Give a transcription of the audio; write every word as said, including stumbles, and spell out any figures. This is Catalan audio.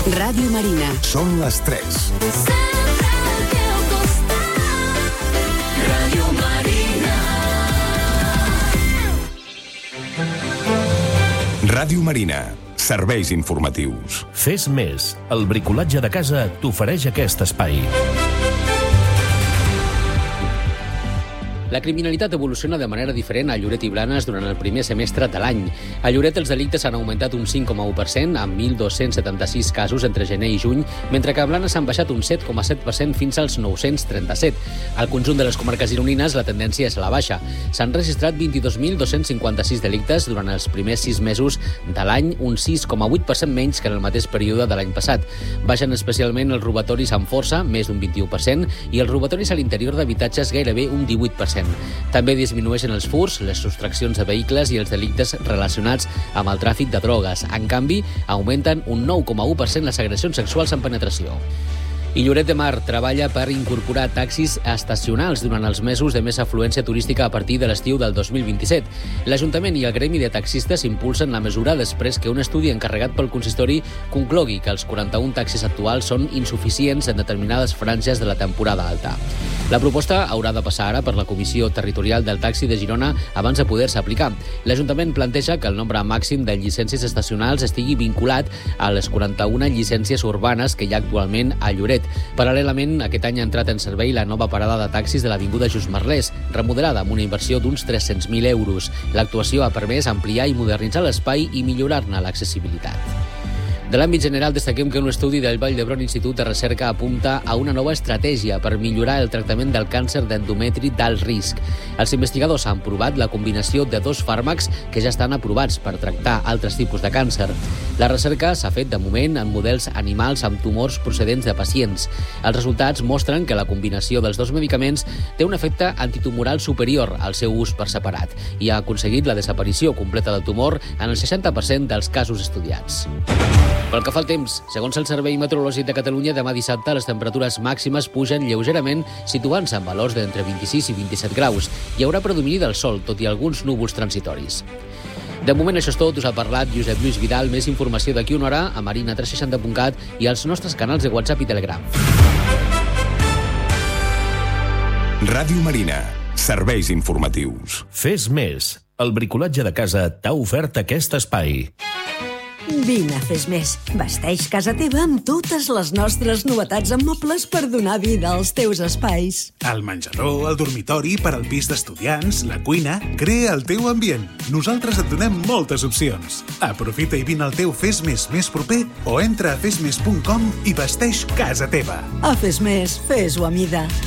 Ràdio Marina. Són les tres. Ràdio Marina. Ràdio Marina. Serveis informatius. Fes més. El bricolatge de casa t'ofereix aquest espai. La criminalitat evoluciona de manera diferent a Lloret i Blanes durant el primer semestre de l'any. A Lloret els delictes han augmentat un cinc coma u per cent, amb mil dos-cents setanta-sis casos entre gener i juny, mentre que a Blanes han baixat un set coma set per cent fins als nou-cents trenta-set. Al conjunt de les comarques gironines la tendència és a la baixa. S'han registrat vint-i-dos mil dos-cents cinquanta-sis delictes durant els primers sis mesos de l'any, un sis coma vuit per cent menys que en el mateix període de l'any passat. Baixen especialment els robatoris amb força, més d'un vint-i-u per cent, i els robatoris a l'interior d'habitatges gairebé un divuit per cent. També disminueixen els furts, les sostraccions de vehicles i els delictes relacionats amb el tràfic de drogues. En canvi, augmenten un nou coma u per cent les agressions sexuals amb penetració. I Lloret de Mar treballa per incorporar taxis estacionals durant els mesos de més afluència turística a partir de l'estiu del dos mil vint-i-set. L'Ajuntament i el gremi de taxistes impulsen la mesura després que un estudi encarregat pel consistori conclogui que els quaranta-un taxis actuals són insuficients en determinades franges de la temporada alta. La proposta haurà de passar ara per la Comissió Territorial del Taxi de Girona abans de poder-se aplicar. L'Ajuntament planteja que el nombre màxim de llicències estacionals estigui vinculat a les quaranta-una llicències urbanes que hi ha actualment a Lloret. Paral·lelament, aquest any ha entrat en servei la nova parada de taxis de l'Avinguda Just Merlès, remodelada amb una inversió d'uns tres-cents mil euros. L'actuació ha permès ampliar i modernitzar l'espai i millorar-ne l'accessibilitat. De l'àmbit general, destaquem que un estudi del Vall d'Hebron Institut de Recerca apunta a una nova estratègia per millorar el tractament del càncer d'endometri d'alt risc. Els investigadors han provat la combinació de dos fàrmacs que ja estan aprovats per tractar altres tipus de càncer. La recerca s'ha fet, de moment, en models animals amb tumors procedents de pacients. Els resultats mostren que la combinació dels dos medicaments té un efecte antitumoral superior al seu ús per separat i ha aconseguit la desaparició completa del tumor en el seixanta per cent dels casos estudiats. Pel que fa al temps, segons el Servei Meteorològic de Catalunya, demà dissabte les temperatures màximes pugen lleugerament, situant-se en valors d'entre vint-i-sis i vint-i-set graus. Hi haurà predomini del sol, tot i alguns núvols transitoris. De moment això és tot, us ha parlat Josep Lluís Vidal. Més informació d'aquí una hora a marina tres seixanta punt cat i als nostres canals de WhatsApp i Telegram. Ràdio Marina. Serveis informatius. Fes més. El bricolatge de casa t'ha ofert aquest espai. Vine a Fes Més. Vesteix casa teva amb totes les nostres novetats en mobles per donar vida als teus espais. El menjador, el dormitori, per al pis d'estudiants, la cuina... Crea el teu ambient. Nosaltres et donem moltes opcions. Aprofita i vine al teu Fes Més més proper o entra a fes més punt com i vesteix casa teva. A Fes Més, fes-ho a mida.